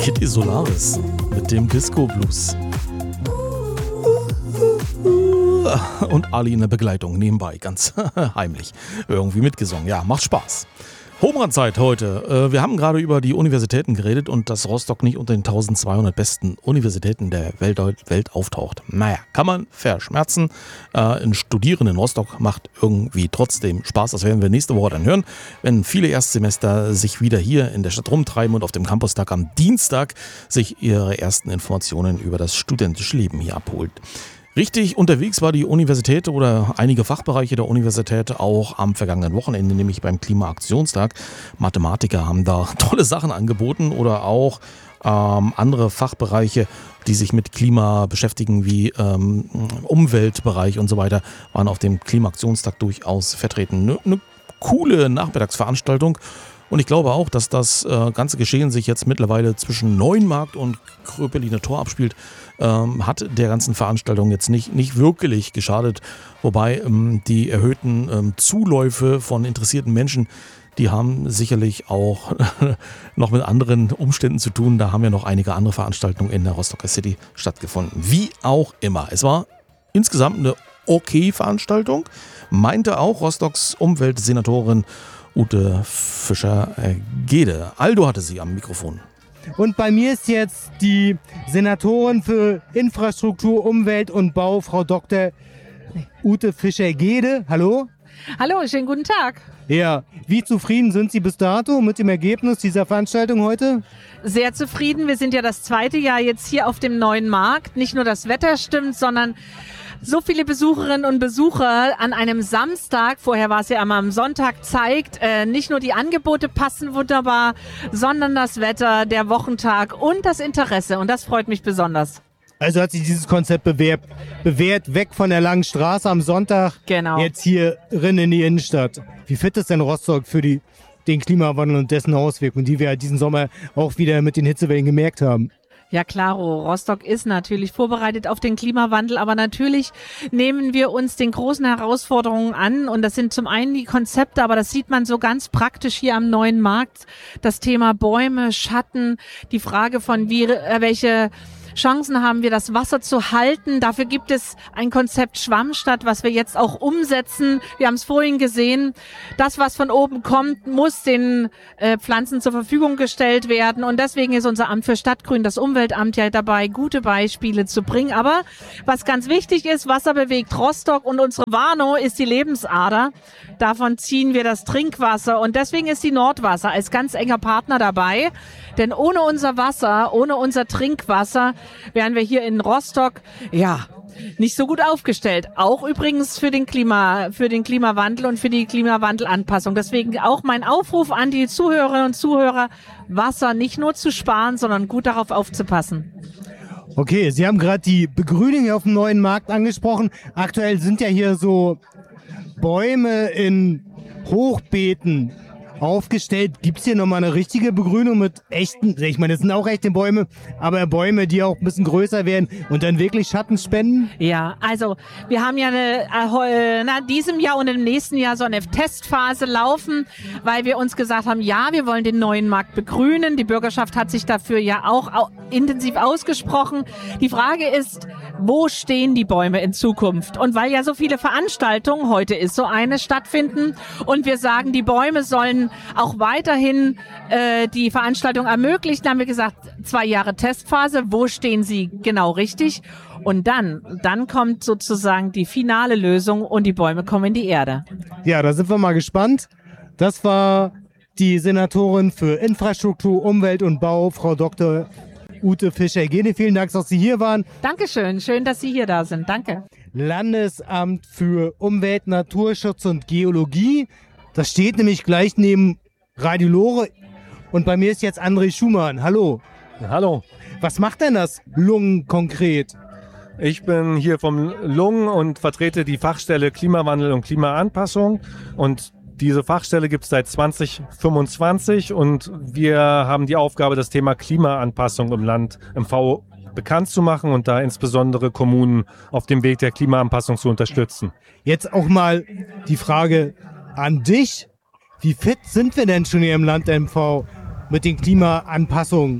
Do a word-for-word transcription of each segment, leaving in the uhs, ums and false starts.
Kitty Solaris mit dem Disco Blues. Und Ali in der Begleitung nebenbei, ganz heimlich irgendwie mitgesungen. Ja, macht Spaß. Homerun-Zeit heute. Wir haben gerade über die Universitäten geredet und dass Rostock nicht unter den eintausendzweihundert besten Universitäten der Welt, Welt auftaucht. Naja, kann man verschmerzen. Ein Studieren in Rostock macht irgendwie trotzdem Spaß. Das werden wir nächste Woche dann hören, wenn viele Erstsemester sich wieder hier in der Stadt rumtreiben und auf dem Campustag am Dienstag sich ihre ersten Informationen über das studentische Leben hier abholt. Richtig unterwegs war die Universität oder einige Fachbereiche der Universität auch am vergangenen Wochenende, nämlich beim Klimaaktionstag. Mathematiker haben da tolle Sachen angeboten oder auch ähm, andere Fachbereiche, die sich mit Klima beschäftigen, wie ähm, Umweltbereich und so weiter, waren auf dem Klimaaktionstag durchaus vertreten. Eine ne coole Nachmittagsveranstaltung. Und ich glaube auch, dass das äh, ganze Geschehen sich jetzt mittlerweile zwischen Neuenmarkt und Kröpeliner Tor abspielt, ähm, hat der ganzen Veranstaltung jetzt nicht, nicht wirklich geschadet. Wobei ähm, die erhöhten ähm, Zuläufe von interessierten Menschen, die haben sicherlich auch noch mit anderen Umständen zu tun. Da haben ja noch einige andere Veranstaltungen in der Rostocker City stattgefunden. Wie auch immer. Es war insgesamt eine okay Veranstaltung, meinte auch Rostocks Umweltsenatorin Ute Fischer-Gede. Aldo hatte sie am Mikrofon. Und bei mir ist jetzt die Senatorin für Infrastruktur, Umwelt und Bau, Frau Doktor Ute Fischer-Gede. Hallo. Hallo, schönen guten Tag. Ja, wie zufrieden sind Sie bis dato mit dem Ergebnis dieser Veranstaltung heute? Sehr zufrieden. Wir sind ja das zweite Jahr jetzt hier auf dem neuen Markt. Nicht nur das Wetter stimmt, sondern so viele Besucherinnen und Besucher an einem Samstag, vorher war es ja immer am Sonntag, zeigt, äh, nicht nur die Angebote passen wunderbar, sondern das Wetter, der Wochentag und das Interesse. Und das freut mich besonders. Also hat sich dieses Konzept bewährt, bewährt weg von der langen Straße am Sonntag, genau. Jetzt hier rein in die Innenstadt. Wie fit ist denn Rostock für die, den Klimawandel und dessen Auswirkungen, die wir halt diesen Sommer auch wieder mit den Hitzewellen gemerkt haben? Ja, klaro. Rostock ist natürlich vorbereitet auf den Klimawandel, aber natürlich nehmen wir uns den großen Herausforderungen an und das sind zum einen die Konzepte, aber das sieht man so ganz praktisch hier am neuen Markt. Das Thema Bäume, Schatten, die Frage von wie, äh, welche Chancen haben wir, das Wasser zu halten. Dafür gibt es ein Konzept Schwammstadt, was wir jetzt auch umsetzen. Wir haben es vorhin gesehen. Das, was von oben kommt, muss den äh, Pflanzen zur Verfügung gestellt werden. Und deswegen ist unser Amt für Stadtgrün, das Umweltamt, ja dabei, gute Beispiele zu bringen. Aber was ganz wichtig ist, Wasser bewegt Rostock und unsere Warnow ist die Lebensader. Davon ziehen wir das Trinkwasser. Und deswegen ist die Nordwasser als ganz enger Partner dabei. Denn ohne unser Wasser, ohne unser Trinkwasser, wären wir hier in Rostock, ja, nicht so gut aufgestellt. Auch übrigens für den Klima, für den Klimawandel und für die Klimawandelanpassung. Deswegen auch mein Aufruf an die Zuhörerinnen und Zuhörer, Wasser nicht nur zu sparen, sondern gut darauf aufzupassen. Okay, Sie haben gerade die Begrünung hier auf dem neuen Markt angesprochen. Aktuell sind ja hier so Bäume in Hochbeeten aufgestellt. Gibt es hier nochmal eine richtige Begrünung mit echten, ich meine, das sind auch echte Bäume, aber Bäume, die auch ein bisschen größer werden und dann wirklich Schatten spenden? Ja, also wir haben ja eine, äh, na, diesem Jahr und im nächsten Jahr so eine Testphase laufen, weil wir uns gesagt haben, ja, wir wollen den neuen Markt begrünen. Die Bürgerschaft hat sich dafür ja auch au- intensiv ausgesprochen. Die Frage ist, wo stehen die Bäume in Zukunft? Und weil ja so viele Veranstaltungen, heute ist so eine, stattfinden und wir sagen, die Bäume sollen auch weiterhin äh, die Veranstaltung ermöglichen, haben wir gesagt, zwei Jahre Testphase, wo stehen sie genau richtig? Und dann, dann kommt sozusagen die finale Lösung und die Bäume kommen in die Erde. Ja, da sind wir mal gespannt. Das war die Senatorin für Infrastruktur, Umwelt und Bau, Frau Doktor Ute Fischer-Gede. Vielen Dank, dass Sie hier waren. Dankeschön, schön, dass Sie hier da sind. Danke. Landesamt für Umwelt, Naturschutz und Geologie. Das steht nämlich gleich neben Radio Lore. Und bei mir ist jetzt André Schumann. Hallo. Hallo. Was macht denn das Lungen konkret? Ich bin hier vom Lungen und vertrete die Fachstelle Klimawandel und Klimaanpassung. Und diese Fachstelle gibt es seit zwanzig fünfundzwanzig und wir haben die Aufgabe, das Thema Klimaanpassung im Land M V bekannt zu machen und da insbesondere Kommunen auf dem Weg der Klimaanpassung zu unterstützen. Jetzt auch mal die Frage an dich. Wie fit sind wir denn schon hier im Land M V mit den Klimaanpassungen?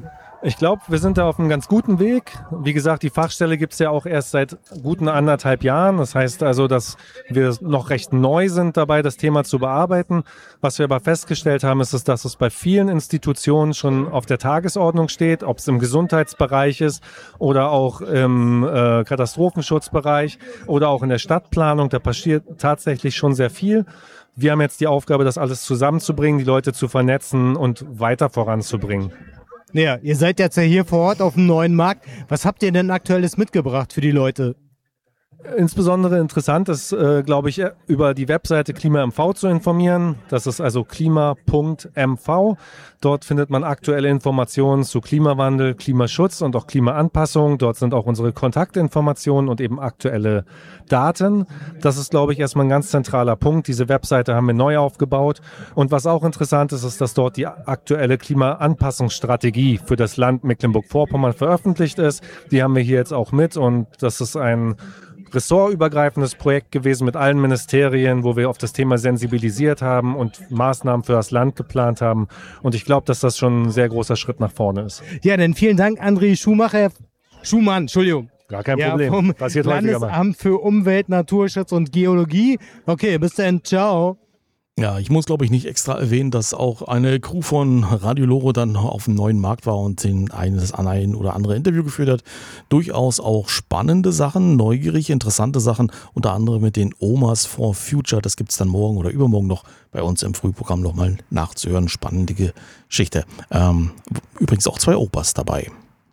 Ich glaube, wir sind da auf einem ganz guten Weg. Wie gesagt, die Fachstelle gibt es ja auch erst seit guten anderthalb Jahren. Das heißt also, dass wir noch recht neu sind dabei, das Thema zu bearbeiten. Was wir aber festgestellt haben, ist, dass es bei vielen Institutionen schon auf der Tagesordnung steht, ob es im Gesundheitsbereich ist oder auch im äh, Katastrophenschutzbereich oder auch in der Stadtplanung. Da passiert tatsächlich schon sehr viel. Wir haben jetzt die Aufgabe, das alles zusammenzubringen, die Leute zu vernetzen und weiter voranzubringen. Ja, ihr seid jetzt ja hier vor Ort auf dem neuen Markt. Was habt ihr denn Aktuelles mitgebracht für die Leute? Insbesondere interessant ist, äh, glaube ich, über die Webseite KlimaMV zu informieren. Das ist also klima punkt m v. Dort findet man aktuelle Informationen zu Klimawandel, Klimaschutz und auch Klimaanpassung. Dort sind auch unsere Kontaktinformationen und eben aktuelle Daten. Das ist, glaube ich, erstmal ein ganz zentraler Punkt. Diese Webseite haben wir neu aufgebaut. Und was auch interessant ist, ist, dass dort die aktuelle Klimaanpassungsstrategie für das Land Mecklenburg-Vorpommern veröffentlicht ist. Die haben wir hier jetzt auch mit und das ist ein ressortübergreifendes Projekt gewesen mit allen Ministerien, wo wir auf das Thema sensibilisiert haben und Maßnahmen für das Land geplant haben. Und ich glaube, dass das schon ein sehr großer Schritt nach vorne ist. Ja, dann vielen Dank, André Schumacher. Schumann, Entschuldigung. Gar kein ja, Problem. Vom Passiert häufiger mal. Landesamt für Umwelt, Naturschutz und Geologie. Okay, bis dann. Ciao. Ja, ich muss, glaube ich, nicht extra erwähnen, dass auch eine Crew von Radio Loro dann auf dem neuen Markt war und den eines an ein oder andere Interview geführt hat. Durchaus auch spannende Sachen, neugierige, interessante Sachen, unter anderem mit den Omas for Future. Das gibt es dann morgen oder übermorgen noch bei uns im Frühprogramm nochmal nachzuhören. Spannende Geschichte. Ähm, übrigens auch zwei Opas dabei.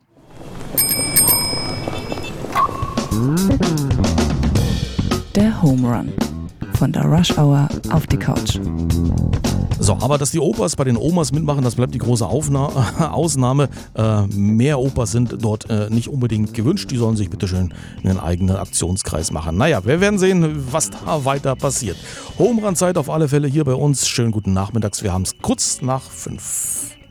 Der Home Run. Von der Rush Hour auf die Couch. So, aber dass die Opas bei den Omas mitmachen, das bleibt die große Aufna- Ausnahme. Äh, mehr Opas sind dort äh, nicht unbedingt gewünscht. Die sollen sich bitteschön einen eigenen Aktionskreis machen. Naja, wir werden sehen, was da weiter passiert. Home Run Zeit auf alle Fälle hier bei uns. Schönen guten Nachmittags. Wir haben es kurz nach fünf.